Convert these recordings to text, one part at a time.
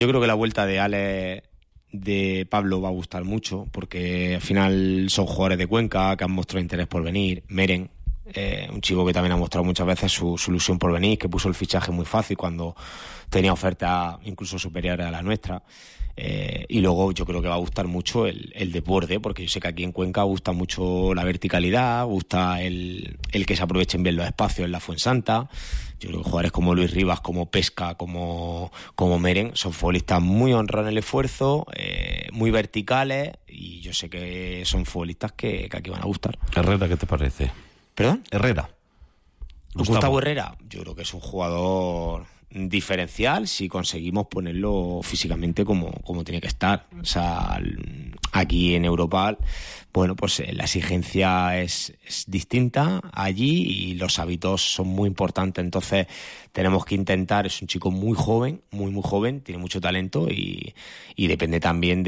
Yo creo que la vuelta de Alex, de Pablo, va a gustar mucho, porque al final son jugadores de Cuenca que han mostrado interés por venir. Meren, un chico que también ha mostrado muchas veces su ilusión por venir, que puso el fichaje muy fácil cuando tenía ofertas incluso superiores a la nuestra. Y luego yo creo que va a gustar mucho el deporte, porque yo sé que aquí en Cuenca gusta mucho la verticalidad, gusta el que se aprovechen bien los espacios en la Fuensanta. Yo creo que jugadores como Luis Rivas, como Pesca, como Meren, son futbolistas muy honrados en el esfuerzo, muy verticales, y yo sé que son futbolistas que aquí van a gustar. Herrera, ¿qué te parece? ¿Perdón? Herrera. Gustavo Herrera, yo creo que es un jugador diferencial si conseguimos ponerlo físicamente como tiene que estar. O sea, aquí en Europa, bueno, pues la exigencia es distinta allí y los hábitos son muy importantes. Entonces tenemos que intentar, es un chico muy joven, muy joven, tiene mucho talento y depende también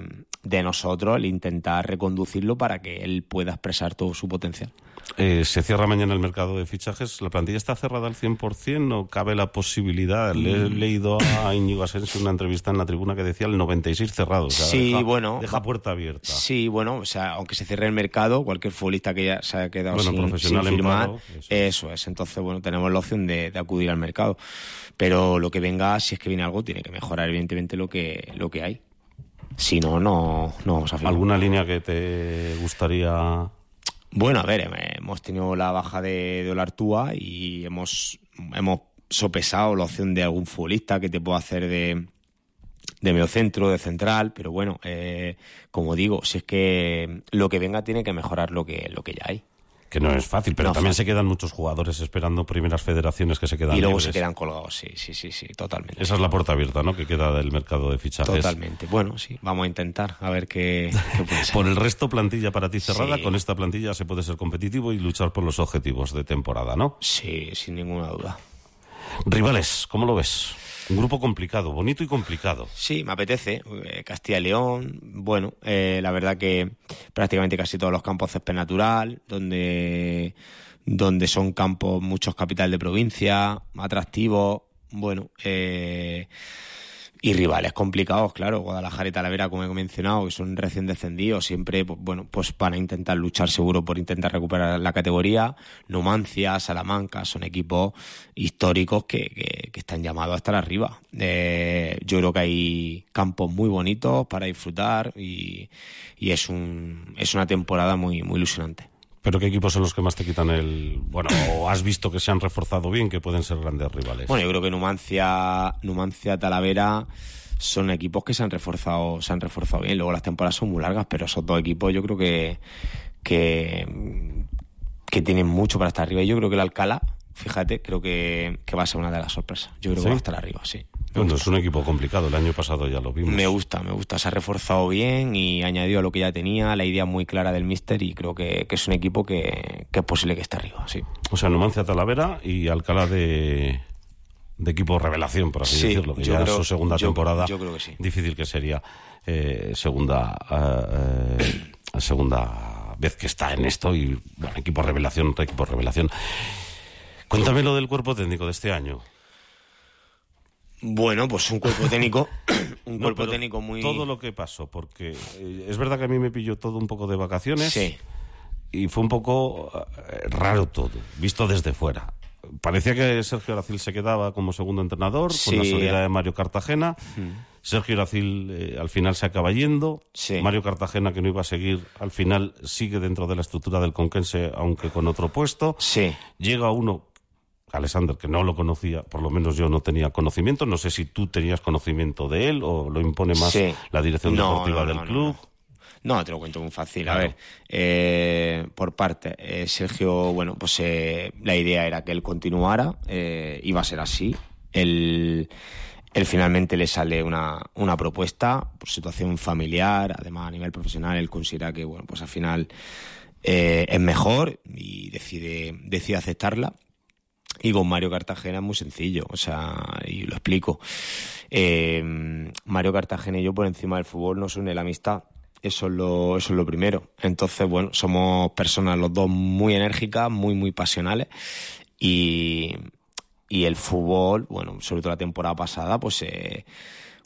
de nosotros el intentar reconducirlo para que él pueda expresar todo su potencial. Se cierra mañana el mercado de fichajes. ¿La plantilla está cerrada al 100% o cabe la posibilidad? Le he leído a Íñigo Asensio una entrevista en la tribuna que decía el 96 cerrado. O sea, sí, deja puerta abierta. Sí, bueno, o sea, aunque se cierre el mercado, cualquier futbolista que ya se haya quedado sin firmar, paro, eso es. Entonces, bueno, tenemos la opción de acudir al mercado. Pero lo que venga, si es que viene algo, tiene que mejorar evidentemente lo que hay. Si no, no vamos a firmar. ¿Alguna línea que te gustaría...? Bueno, a ver, hemos tenido la baja de Olartúa y hemos sopesado la opción de algún futbolista que te pueda hacer de mediocentro, de central, pero bueno, como digo, si es que lo que venga tiene que mejorar lo que ya hay. Que no es fácil, pero también se quedan muchos jugadores esperando primeras federaciones que se quedan y luego libres. Se quedan colgados, sí, totalmente. Esa es la puerta abierta, ¿no?, que queda del mercado de fichajes. Totalmente. Bueno, sí, vamos a intentar a ver qué puede ser. Por el resto, plantilla para ti cerrada. Sí. Con esta plantilla se puede ser competitivo y luchar por los objetivos de temporada, ¿no? Sí, sin ninguna duda. Rivales, ¿cómo lo ves? Un grupo complicado, bonito y complicado. Sí, me apetece. Castilla y León, bueno, la verdad que prácticamente casi todos los campos césped natural, donde son campos, muchos capital de provincia, atractivos, bueno, y rivales complicados, claro. Guadalajara y Talavera, como he mencionado, que son recién descendidos, siempre, bueno, pues van a intentar luchar seguro por intentar recuperar la categoría. Numancia, Salamanca, son equipos históricos que están llamados a estar arriba. Yo creo que hay campos muy bonitos para disfrutar y es una temporada muy ilusionante. ¿Pero qué equipos son los que más te quitan bueno, o has visto que se han reforzado bien, que pueden ser grandes rivales? Bueno, yo creo que Numancia, Talavera son equipos que se han reforzado bien. Luego las temporadas son muy largas, pero esos dos equipos yo creo que tienen mucho para estar arriba. Y yo creo que el Alcalá, fíjate, creo que va a ser una de las sorpresas. Yo creo que va a estar arriba, sí. Bueno, es un equipo complicado, el año pasado ya lo vimos. Me gusta, se ha reforzado bien y ha añadido a lo que ya tenía, la idea muy clara del míster, y creo que es un equipo que es posible que esté arriba, sí. O sea, Numancia, Talavera y Alcalá de equipo revelación, por así decirlo, que ya es su segunda temporada. Yo creo que sí. Difícil que sería segunda vez que está en esto y, bueno, equipo revelación. Cuéntame lo del cuerpo técnico de este año. Bueno, pues un cuerpo técnico, técnico muy... Todo lo que pasó, porque es verdad que a mí me pilló todo un poco de vacaciones. Sí. Y fue un poco raro todo, visto desde fuera. Parecía que Sergio Aracil se quedaba como segundo entrenador, con la salida de Mario Cartagena. Sergio Aracil al final se acaba yendo. Mario Cartagena, que no iba a seguir, al final sigue dentro de la estructura del Conquense, aunque con otro puesto. Llega uno, Alexander, que no lo conocía, por lo menos yo no tenía conocimiento. No sé si tú tenías conocimiento de él o lo impone más la dirección deportiva del club. No, te lo cuento muy fácil. Claro. A ver, por parte, Sergio, bueno, pues la idea era que él continuara, iba a ser así. Él finalmente le sale una propuesta por situación familiar, además a nivel profesional él considera que, bueno, pues al final es mejor y decide aceptarla. Y con Mario Cartagena es muy sencillo, o sea, y lo explico. Mario Cartagena y yo, por encima del fútbol, nos une la amistad. Eso es lo primero. Entonces, bueno, somos personas los dos muy enérgicas, muy pasionales, y el fútbol, bueno, sobre todo la temporada pasada, pues